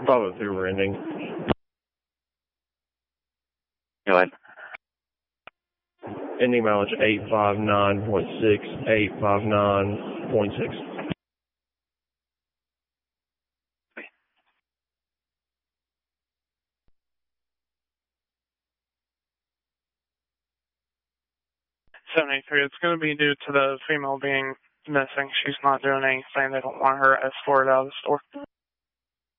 Bravo 3, we're ending. Go ahead. Ending mileage 859.6, 859.6. It's going to be due to the female being missing. She's not doing anything. They don't want her escorted out of the store.